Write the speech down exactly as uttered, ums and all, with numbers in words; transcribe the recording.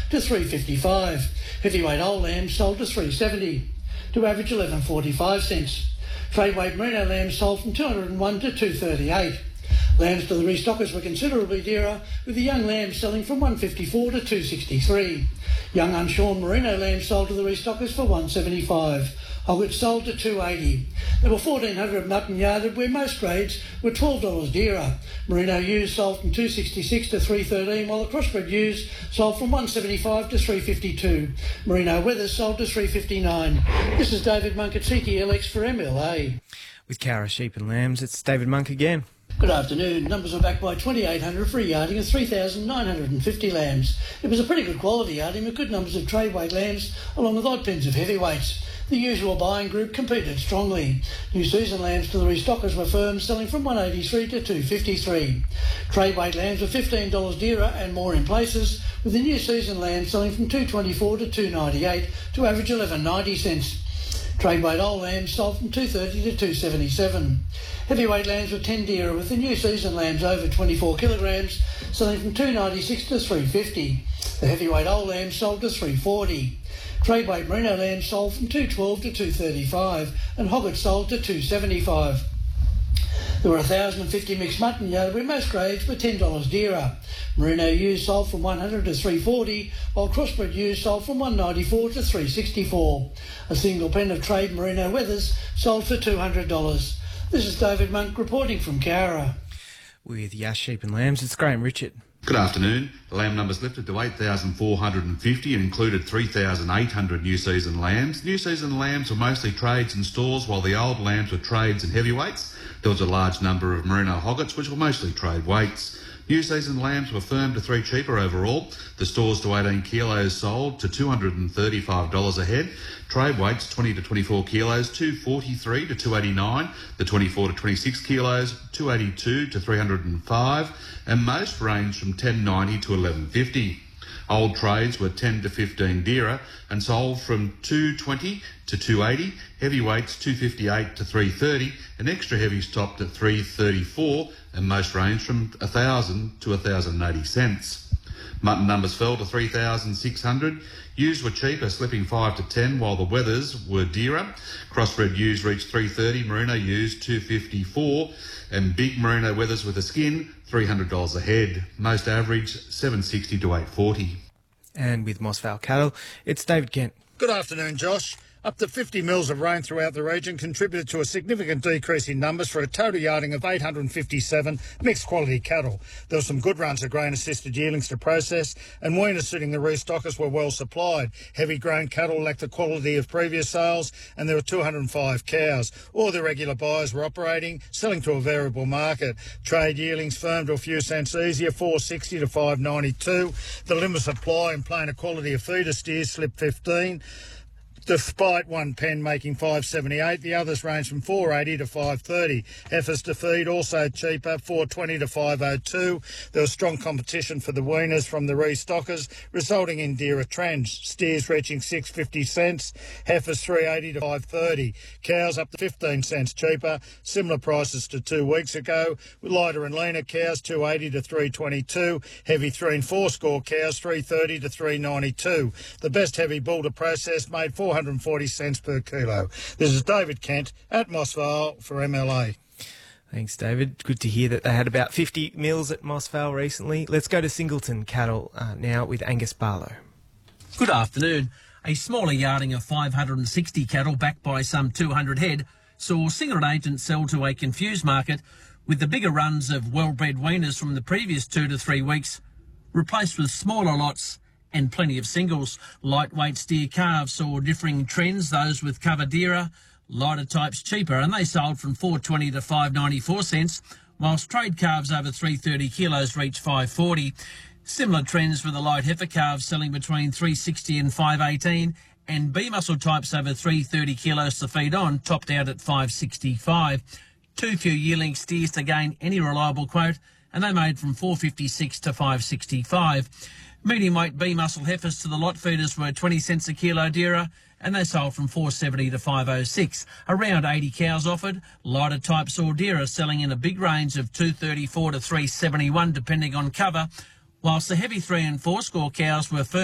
to three fifty-five. Heavyweight old lambs sold to three seventy to average eleven forty-five cents. Trade weight merino lambs sold from two hundred and one to two thirty-eight. Lambs to the restockers were considerably dearer, with the young lambs selling from one fifty-four to two sixty-three. Young unshorn merino lambs sold to the restockers for one seventy-five. Hoggets sold to two eighty. There were fourteen hundred mutton yarded, where most grades were twelve dollars dearer. Merino ewes sold from two sixty-six to three thirteen, while the crossbred ewes sold from one seventy-five to three fifty-two. Merino wethers sold to three fifty-nine. This is David Monk at C T L X for M L A. With Cowra Sheep and Lambs, it's David Monk again. Good afternoon. Numbers were backed by twenty-eight hundred for a yarding of three thousand nine hundred fifty lambs. It was a pretty good quality yarding with good numbers of trade weight lambs along with odd pins of heavyweights. The usual buying group competed strongly. New season lambs to the restockers were firm, selling from one eighty-three to two fifty-three. Trade weight lambs were fifteen dollars dearer and more in places, with the new season lambs selling from two twenty-four to two ninety-eight to average eleven ninety cents. Trade weight old lambs sold from two thirty to two seventy-seven. Heavyweight lambs were ten dearer, with the new season lambs over twenty-four kilograms selling from two ninety-six to three fifty. The heavyweight old lambs sold to three forty. Trade weight merino lambs sold from two twelve to two thirty-five, and hoggets sold to two seventy-five. There were one thousand fifty mixed mutton yarded, where most grades were ten dollars dearer. Merino ewes sold from one hundred to three forty, while crossbred ewes sold from one ninety-four to three sixty-four. A single pen of trade merino wethers sold for two hundred dollars. This is David Monk reporting from Cowra. With Yash Sheep and Lambs, it's Graham Richard. Good afternoon. The lamb numbers lifted to eight thousand four hundred fifty and included three thousand eight hundred new season lambs. New season lambs were mostly trades and stores, while the old lambs were trades and heavyweights. There was a large number of merino hoggets, which were mostly trade weights. New season lambs were firm to three cheaper overall. The stores to eighteen kilos sold to two hundred thirty-five dollars a head. Trade weights twenty to twenty-four kilos, two forty-three to two eighty-nine. The twenty-four to twenty-six kilos, two eighty-two to three hundred five. And most ranged from ten ninety to eleven fifty. Old trades were ten to fifteen dearer and sold from two twenty to two eighty. Heavyweights two fifty-eight to three thirty, and extra heavies topped at three thirty-four, and most ranged from one thousand to one thousand eighty cents. Mutton numbers fell to three thousand six hundred. Ewes were cheaper, slipping five to ten, while the wethers were dearer. Crossbred ewes reached three thirty, merino ewes two fifty-four, and big merino wethers with a skin three hundred dollars a head. Most average seven sixty to eight forty. And with Moss Vale Cattle, it's David Kent. Good afternoon, Josh. Up to fifty mils of rain throughout the region contributed to a significant decrease in numbers for a total yarding of eight hundred fifty-seven mixed quality cattle. There were some good runs of grain-assisted yearlings to process, and weaners suiting the restockers were well supplied. Heavy grain cattle lacked the quality of previous sales, and there were two hundred five cows. All the regular buyers were operating, selling to a variable market. Trade yearlings firmed to a few cents easier, four sixty to five ninety-two. The limit supply and plainer quality of feeder steers slipped fifteen. Despite one pen making five seventy-eight, the others range from four eighty to five thirty. Heifers to feed also cheaper, four twenty to five oh two. There was strong competition for the weaners from the restockers, resulting in dearer trends. Steers reaching six fifty cents, heifers three eighty to five thirty. Cows up to fifteen cents cheaper, similar prices to two weeks ago. With lighter and leaner cows two eighty to three twenty-two, heavy three and four score cows three thirty to three ninety-two. The best heavy bull to process made four hundred forty cents per kilo. This is David Kent at Moss Vale for M L A. Thanks, David. Good to hear that they had about fifty mils at Moss Vale recently. Let's go to Singleton Cattle uh, now with Angus Barlow. Good afternoon. A smaller yarding of five hundred sixty cattle backed by some two hundred head saw single agents sell to a confused market, with the bigger runs of well-bred weaners from the previous two to three weeks replaced with smaller lots and plenty of singles. Lightweight steer calves saw differing trends, those with cover dearer, lighter types cheaper, and they sold from four twenty to five ninety-four cents, whilst trade calves over three thirty kilos reached five forty. Similar trends for the light heifer calves selling between three sixty and five eighteen, and B muscle types over three thirty kilos to feed on topped out at five sixty-five. Too few yearling steers to gain any reliable quote, and they made from four fifty-six to five sixty-five. Medium weight B muscle heifers to the lot feeders were twenty cents a kilo dearer, and they sold from four seventy to five oh six. Around eighty cows offered. Lighter type saw dearer, selling in a big range of two thirty-four to three seventy-one depending on cover, whilst the heavy three and four score cows were firm